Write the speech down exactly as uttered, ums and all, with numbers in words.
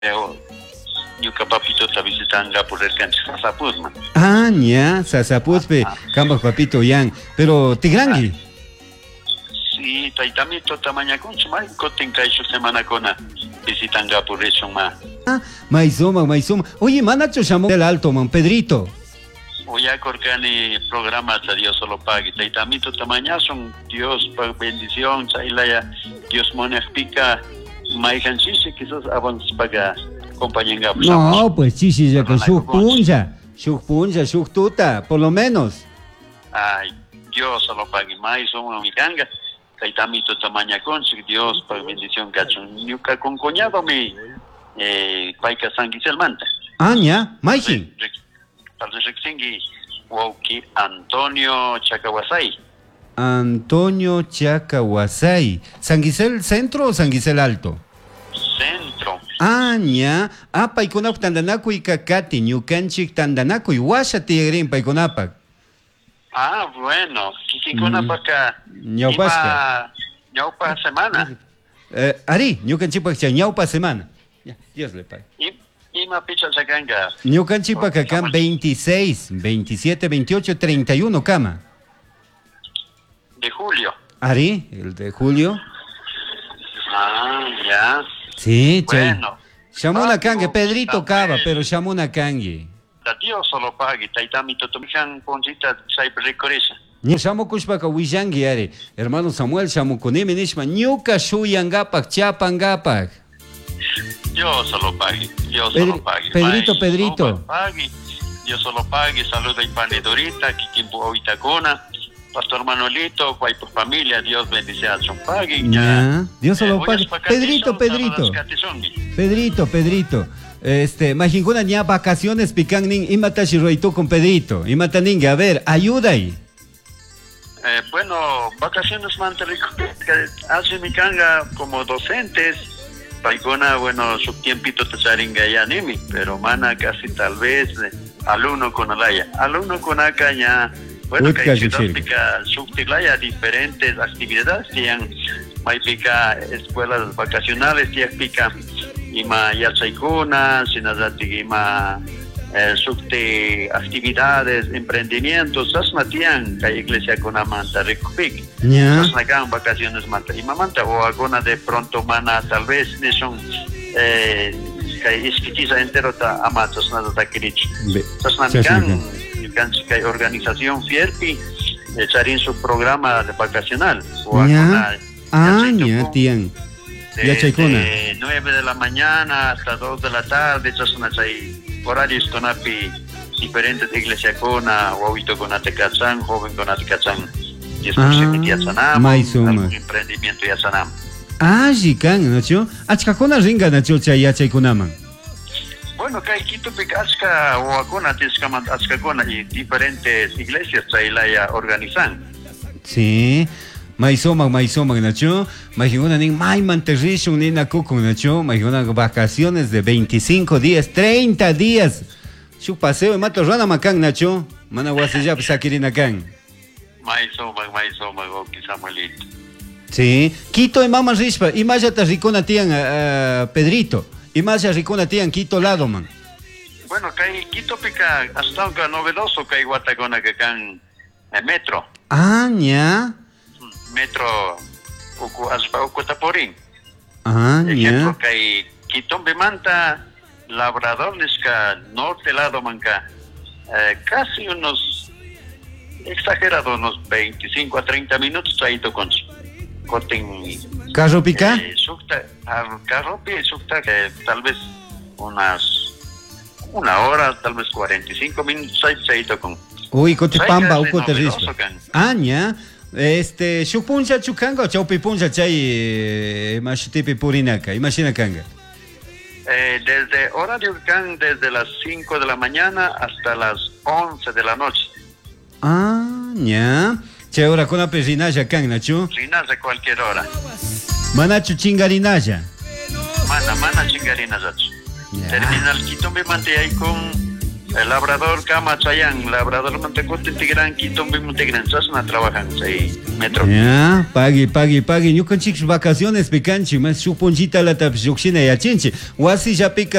Ñuka papito está visitando por el cancha Sasapuz, man. Ah, ya, Sasapuz, pe, Cambas papito, yan. Pero, Tigrangi. Sí, taitamito tamaña con su mal, coten su semana con visitando por eso, man. Ah, maizoma, maizoma. Oye, manacho llamó del alto, man, Pedrito. Oye, corcani programas a Dios solo pague. Taitamito tamaña son Dios, bendición, chailaya, Dios mona pica, maijan chiche, quizás avance paga. No, pues chichi, ya con su punja, su punja, su tuta, por lo menos. Ay, Dios solo pague más, somos mi ganga. Taitamito tamaña con Dios, para bendición, cachón. Ñuca con coñado mi, eh, paica San Gisel Manta. Ah, ya, Maiji. Para Rexingui, Wauki Antonio Chacahuasay. Antonio Chacahuasay. ¿San Gisel Centro o San Gisel Alto? Centro. Ah, ya. Ah, paikunap tandanaku y kakati, ñukanchik tandanaku y washa tigrin paikunapak. Ah, bueno. Kikikunapaka. Ñaupasca. Ñaupa semana. Eh, Ari, ñukanchipak cha ñaupa semana. Ya, Dios le pague. Ima picha chacanga. Ñukanchipak acá veintiséis, veintisiete, veintiocho, treinta y uno cama. De julio. Ari, el de julio. Ah, ya. Sí, che. Bueno. Llamó cangue, Pedrito Cava, pero llamó una cangue. Da Dios solo pague, taitamito tomijan ponjita cyber recoresa. Ni llamó kushpaka wishangi are. Hermano Samuel llamó con eme nishma ñuka shuyangapak chapangapak. Dios solo pague, Dios Pedri solo pague. Pedrito, May, Pedrito. No pague, Dios solo pague, saluda y panedorita, Kikimpo Oitacona. Pastor Manuelito, cuay por familia, Dios bendice a su pague. Ya, Dios solo eh, pague. Pedrito, Pedrito. Pedrito, Pedrito. Este, majinguna ya vacaciones pican nin imatashi roito con Pedrito. Imataningue, a ver, ayuda ahí. Eh, bueno, vacaciones mantelico, hace mi canga como docentes. Paigona, bueno, su tiempito te saringa ya nimi, pero mana casi tal vez eh, alumno con alaya. Alumno con acá ya. Bueno, que hay ciudad subtilaya diferentes actividades, tienen pica escuelas vacacionales, tienen pica ima yachaikuna, sinazati ima subte actividades, emprendimientos, sasna tienen que iglesia con amanta recupik, sasna gan vacaciones manta, ima manta o alguna de pronto mana tal vez ne son eh, que iskitiza entero ta amatos nada ta kirich, sasna gan que hay organización Fierpi echar en su programa de vacacional o ya ah ya tian ya de nueve de la mañana hasta dos de la tarde esas son hay horarios con api diferentes iglesias con o habito con atecazán joven con atecazán y es posible ya sanam algún emprendimiento ya sanam ah jikan nacho achkakona ringa nacho ya chaikunaman. Bueno, que hay Quito Picasca o Acona, Tiscaman, Azcacona y diferentes iglesias ya organizan. Sí, maizoma, maizoma, Nacho, Majiguna ning mai manterrishun nina cuco, Nacho, Majiguna vacaciones de veinticinco días, treinta días. Su paseo en Mato Rana Macán, Nacho, Manahuasilla, Sakirina Can. Maizoma, maizoma, Goki Samuelito. Sí, Quito y Mama Rispa, y más ya te ricona tian uh, Pedrito. Y más ya ricona tian Quito lado, man. Bueno, que hay Quito pica hasta un novedoso que hay Guatagona que can el metro. Ah, ya. Metro Uku Aspa Ucutaporín. Ah, ya. Ejemplo que hay Quito Bemanta Labrador Lisca norte lado manca eh, casi unos exagerados unos veinticinco a treinta minutos ahí con corten ¿Carro pica? Eh, sukta, carro pica, sukta, que tal vez unas una hora, tal vez cuarenta y cinco minutos ahí se con. Uy, cote pamba, o cote risco. Ah, ya. Este, chupuncha chukanga o chaupipuncha chay machutipi purinaka, imagina kanga. Eh, desde horario can desde las cinco de la mañana hasta las once de la noche. Ah, ya. Che hora con la pesinaya can, Nacho. Rinaya cualquier hora. Manachu chingarinaya. Mana, mana chingarinaya. Yeah. Terminal Quito me manté ahí con El labrador Cama Chayán, labrador Montecuti Tigran, Quito Montegran, Sasna trabajan ahí, metro. Ya, pague, pague, pague. Yo con chicos vacaciones pecanchi, más su ponchita la tapioxina y achinche. O así ya pica.